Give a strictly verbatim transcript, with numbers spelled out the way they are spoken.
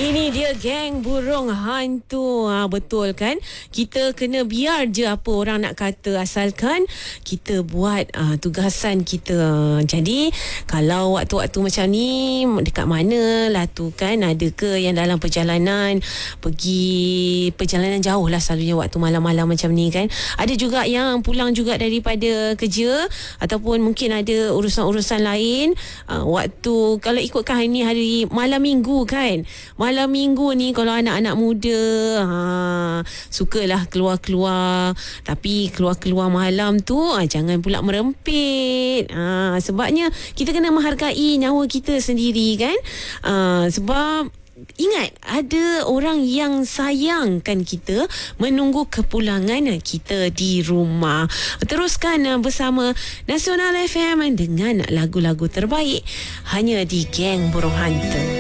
Ini dia geng burung hantu. Ha, betul kan? Kita kena biar je apa orang nak kata, asalkan kita buat uh, tugasan kita. Jadi kalau waktu-waktu macam ni dekat mana lah tu kan, ada ke yang dalam perjalanan pergi perjalanan jauh lah, selalunya waktu malam-malam macam ni kan. Ada juga yang pulang juga daripada kerja, ataupun mungkin ada urusan-urusan lain. uh, Waktu kalau ikutkan hari ni hari malam minggu kan, malam minggu ni kalau anak-anak muda ha, sukalah keluar-keluar, tapi keluar-keluar malam tu ha, jangan pula merempit. ha, Sebabnya kita kena menghargai nyawa kita sendiri kan. ha, Sebab ingat, ada orang yang sayangkan kita, menunggu kepulangan kita di rumah. Teruskan bersama Nasional F M dengan lagu-lagu terbaik hanya di Geng Burung Hantu.